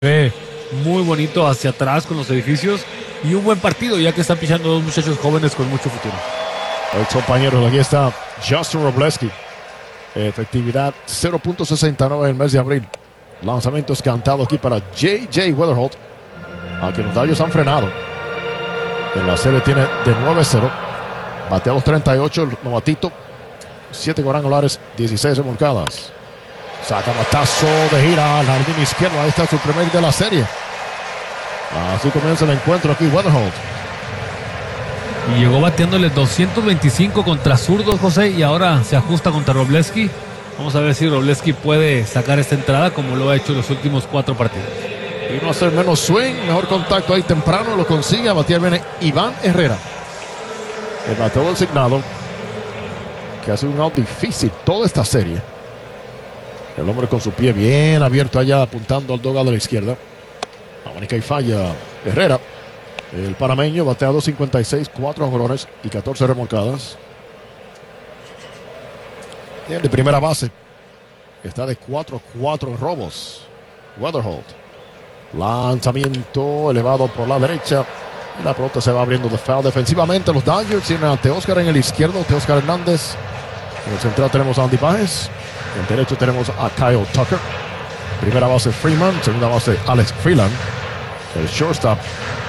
Ve muy bonito hacia atrás con los edificios y un buen partido ya que están pichando dos muchachos jóvenes con mucho futuro. Los compañeros, aquí está Justin Robleski. Efectividad 0.69 en el mes de abril. Lanzamientos cantados aquí para J.J. Weatherholt, a quien los Dodgers han frenado. En la serie tiene de 9-0. Bateados 38, el novatito. 7 cuadrangulares, 16 remolcadas. Saca batazo de gira al jardín izquierdo. Ahí está su primer de la serie. Así comienza el encuentro aquí Weatherholt. Y llegó bateándole 225 contra zurdos, José, y ahora se ajusta contra Robleski. Vamos a ver si Robleski puede sacar esta entrada como lo ha hecho en los últimos 4 partidos. Y no hacer menos swing, mejor contacto ahí temprano, lo consigue. A batear viene Iván Herrera, el bateador designado, que ha sido un out difícil toda esta serie. El hombre con su pie bien abierto allá, apuntando al dogado de la izquierda. Abanica y falla Herrera. El panameño bateado 56, 4 jonrones y 14 remolcadas. Tiene de primera base. Está de 4-4 en robos. Weatherholt. Lanzamiento elevado por la derecha. Y la pelota se va abriendo de foul. Defensivamente los Dodgers tienen a Teóscar en el izquierdo. Teóscar Hernández. En el central tenemos a Andy Páez. En el derecho tenemos a Kyle Tucker. Primera base Freeman. Segunda base Alex Freeland. El shortstop